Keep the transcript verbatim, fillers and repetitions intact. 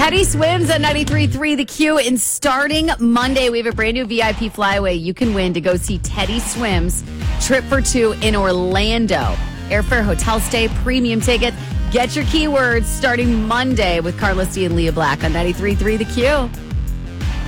Teddy Swims at ninety-three point three The Q. And starting Monday, we have a brand new V I P flyaway you can win to go see Teddy Swims trip for two in Orlando. Airfare, hotel stay, premium tickets. Get your keywords starting Monday with Carlos D and Leah Black on ninety-three point three The Q.